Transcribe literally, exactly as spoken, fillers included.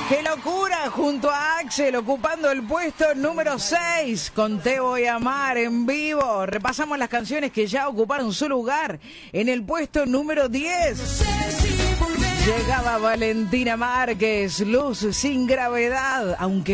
¡Qué locura! Junto a Axel ocupando el puesto número seis con Te Voy a Amar en vivo. Repasamos las canciones que ya ocuparon su lugar en el puesto número diez. Llegaba Valentina Márquez, Luz sin gravedad, aunque